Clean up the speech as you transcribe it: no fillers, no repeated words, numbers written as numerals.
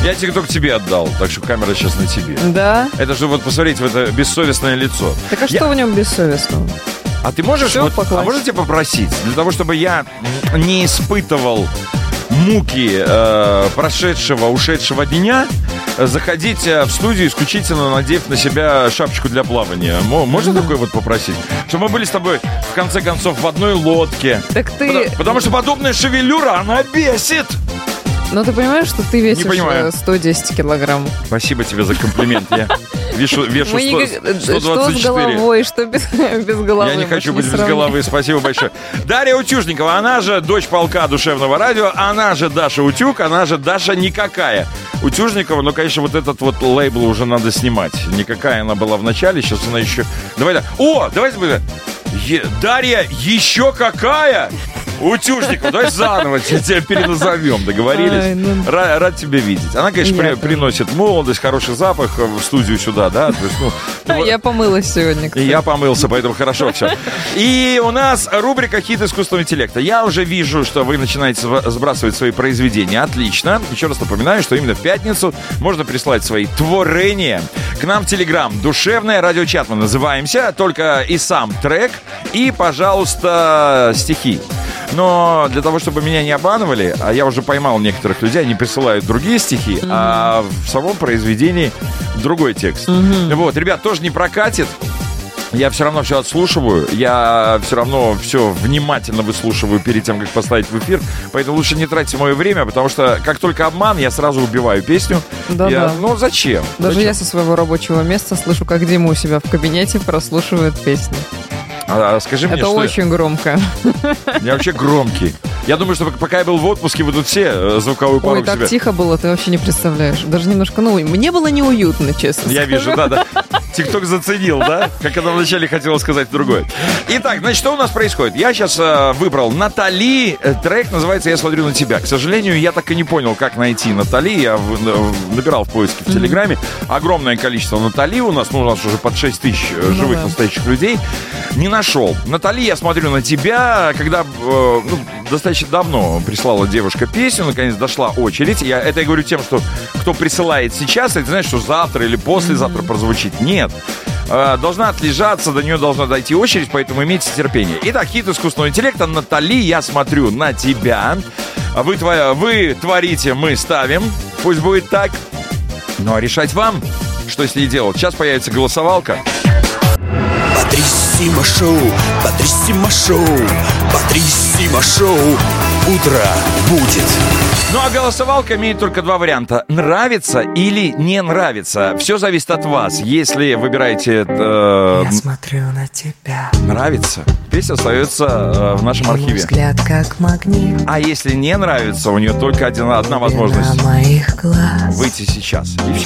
Я ТикТок тебе отдал, так что камера сейчас на тебе. Да? Это же вот посмотрите в это бессовестное лицо. Так а что в нем бессовестного? А ты можешь, можно тебя попросить, для того, чтобы я не испытывал муки ушедшего дня, заходить в студию исключительно надев на себя шапочку для плавания? Можно такое вот попросить? Чтобы мы были с тобой, в конце концов, в одной лодке. Так ты... Потому что подобная шевелюра, она бесит! Но ты понимаешь, что ты весишь 110 килограмм? Спасибо тебе за комплимент. Я вешу 124. Что с головой, что без головы. Я не хочу быть без головы. Спасибо большое. Дарья Утюжникова, она же дочь полка душевного радио, она же Даша Утюг, она же Даша Никакая. Утюжникова, ну, конечно, вот этот вот лейбл уже надо снимать. Никакая она была в начале, сейчас она еще... Давайте... Дарья еще какая? Утюжникова, давай заново тебя переназовем, договорились? Рад тебя видеть. Она, конечно, приносит молодость, хороший запах в студию сюда, да? То есть, я помылась сегодня, кстати. И я помылся, поэтому хорошо все. И у нас рубрика «Хит искусственного интеллекта». Я уже вижу, что вы начинаете сбрасывать свои произведения. Отлично. Еще раз напоминаю, что именно в пятницу можно прислать свои творения к нам в Телеграм. Душевное радиочат мы называемся. Только и сам трек, и, пожалуйста, стихи. Но для того, чтобы меня не обманывали, а я уже поймал некоторых людей, они присылают другие стихи, а в самом произведении другой текст. Вот, ребят, тоже не прокатит. Я все равно все отслушиваю, я все равно все внимательно выслушиваю перед тем, как поставить в эфир. Поэтому лучше не тратьте мое время, потому что как только обман, я сразу убиваю песню. Да-да. Ну, зачем? Даже я со своего рабочего места слышу, как Дима у себя в кабинете прослушивает песни. Скажи мне, это что... очень громко. Я вообще громкий. Я думаю, что пока я был в отпуске, вы тут все звуковой порог Ой, так себя... тихо было, ты вообще не представляешь. Даже немножко, мне было неуютно, честно Я скажу. вижу, да. ТикТок заценил, да? Как она вначале хотела сказать другое. Итак, значит, что у нас происходит? Я сейчас выбрал Натали. Трек называется «Я смотрю на тебя». К сожалению, я так и не понял, как найти Натали. Я набирал в поиске в Телеграме. Огромное количество Натали у нас. У нас уже под 6 тысяч живых настоящих людей. Не нашел. Натали, «Я смотрю на тебя». Когда достаточно давно прислала девушка песню, наконец дошла очередь. Это я говорю тем, что кто присылает сейчас, это знаешь, что завтра или послезавтра прозвучит. Нет. Должна отлежаться, до нее должна дойти очередь, поэтому имейте терпение. Итак, хит искусственного интеллекта. Натали, «Я смотрю на тебя». Вы творите, мы ставим. Пусть будет так. Ну а решать вам, что с ней делать. Сейчас появится голосовалка. Патриссимо шоу, Патриссимо шоу, Патриссимо шоу. Утро будет. Ну а голосовалка имеет только два варианта. Нравится или не нравится. Все зависит от вас. Если выбираете... Я смотрю на тебя. Нравится. Песня остается в нашем архиве. Взгляд как магнит. А если не нравится, у нее только одна возможность. Моих глаз. Выйти сейчас. И все.